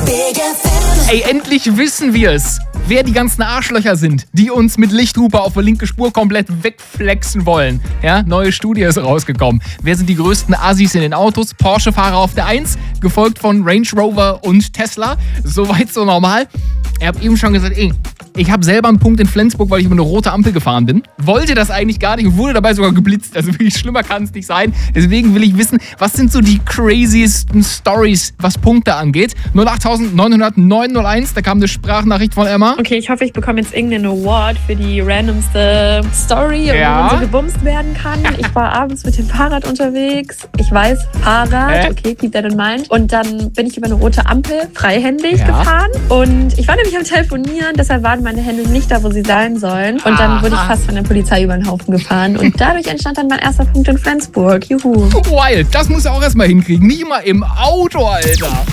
Ey, endlich wissen wir es, wer die ganzen Arschlöcher sind, die uns mit Lichthupe auf der linken Spur komplett wegflexen wollen. Ja, neue Studie ist rausgekommen. Wer sind die größten Assis in den Autos? Porsche-Fahrer auf der 1, gefolgt von Range Rover und Tesla. Soweit so normal. Ich habe eben schon gesagt, ich habe selber einen Punkt in Flensburg, weil ich über eine rote Ampel gefahren bin. Wollte das eigentlich gar nicht und wurde dabei sogar geblitzt. Also wirklich schlimmer kann es nicht sein. Deswegen will ich wissen, was sind so die craziesten Stories, was Punkte angeht. 08900 da kam eine Sprachnachricht von Emma. Okay, ich hoffe, ich bekomme jetzt irgendeinen Award für die randomste Story, wo man so gebumst werden kann. Ich war abends mit dem Fahrrad unterwegs. Ich weiß, Fahrrad, okay, keep that in mind. Und dann bin ich über eine rote Ampel freihändig gefahren. Und ich war nämlich am Telefonieren, deshalb waren meine Hände nicht da, wo sie sein sollen. Und dann wurde ich fast von der Polizei über den Haufen gefahren. Und dadurch entstand dann mein erster Punkt in Flensburg. Juhu. Wild, das muss er auch erstmal hinkriegen. Nicht immer im Auto, Alter.